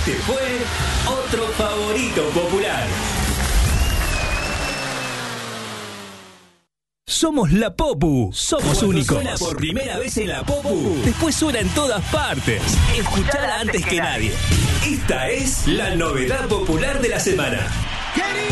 Este fue otro favorito popular. Somos la Popu. Somos Cuando únicos. suena por primera vez en la Popu, Después suena en todas partes. Escuchala antes que nadie. esta es la novedad popular de la semana.